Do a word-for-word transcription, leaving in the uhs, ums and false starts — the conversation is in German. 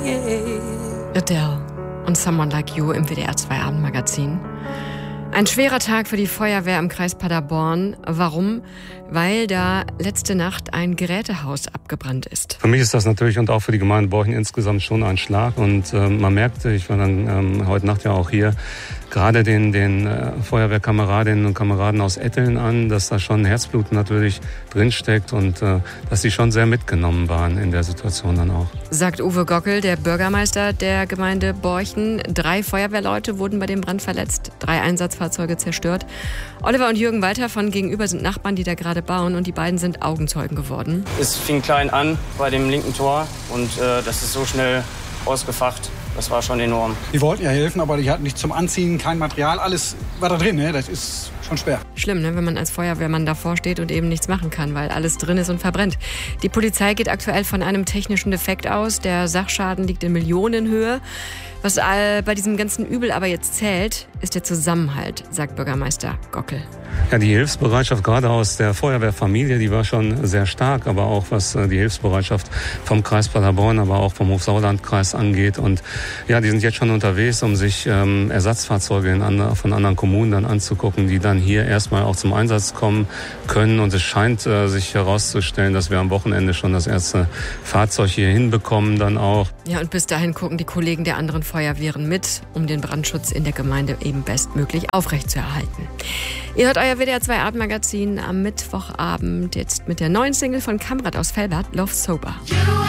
Adele und Someone Like You im W D R zwei Abendmagazin. Ein schwerer Tag für die Feuerwehr im Kreis Paderborn. Warum? Weil da letzte Nacht ein Gerätehaus abgebrannt ist. Für mich ist das natürlich und auch für die Gemeinde Borchen insgesamt schon ein Schlag. Und äh, man merkte, ich war dann ähm, heute Nacht ja auch hier, gerade den, den äh, Feuerwehrkameradinnen und Kameraden aus Etteln an, dass da schon Herzblut natürlich drinsteckt und äh, dass sie schon sehr mitgenommen waren in der Situation dann auch. Sagt Uwe Gockel, der Bürgermeister der Gemeinde Borchen. Drei Feuerwehrleute wurden bei dem Brand verletzt, drei Einsatzfahrzeuge zerstört. Oliver und Jürgen Walter von gegenüber sind Nachbarn, die da gerade bauen, und die beiden sind Augenzeugen geworden. Es fing klein an bei dem linken Tor und äh, das ist so schnell ausgefacht. Das war schon enorm. Die wollten ja helfen, aber die hatten nichts zum Anziehen, kein Material, alles war da drin. Ne? Das ist schon schwer. Schlimm, ne? Wenn man als Feuerwehrmann davor steht und eben nichts machen kann, weil alles drin ist und verbrennt. Die Polizei geht aktuell von einem technischen Defekt aus. Der Sachschaden liegt in Millionenhöhe. Was bei diesem ganzen Übel aber jetzt zählt, ist der Zusammenhalt, sagt Bürgermeister Gockel. Ja, die Hilfsbereitschaft gerade aus der Feuerwehrfamilie, die war schon sehr stark, aber auch was die Hilfsbereitschaft vom Kreis Paderborn, aber auch vom Hochsauerlandkreis angeht. Und ja, die sind jetzt schon unterwegs, um sich ähm, Ersatzfahrzeuge in andre, von anderen Kommunen dann anzugucken, die dann hier erstmal auch zum Einsatz kommen können. Und es scheint äh, sich herauszustellen, dass wir am Wochenende schon das erste Fahrzeug hier hinbekommen dann auch. Ja, und bis dahin gucken die Kollegen der anderen Feuerwehren mit, um den Brandschutz in der Gemeinde eben bestmöglich aufrechtzuerhalten. Ihr hört euer W D R zwei Abendmagazin am Mittwochabend jetzt mit der neuen Single von Kamrat aus Velbert, Love Sober.